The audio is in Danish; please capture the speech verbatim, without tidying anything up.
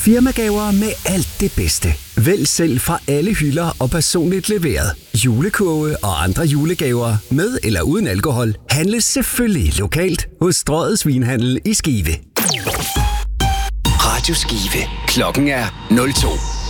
Firmagaver med alt det bedste. Vælg selv fra alle hylder og personligt leveret. Julekurve og andre julegaver med eller uden alkohol handles selvfølgelig lokalt hos Strøget Svinhandel i Skive. Radio Skive. Klokken er nul to.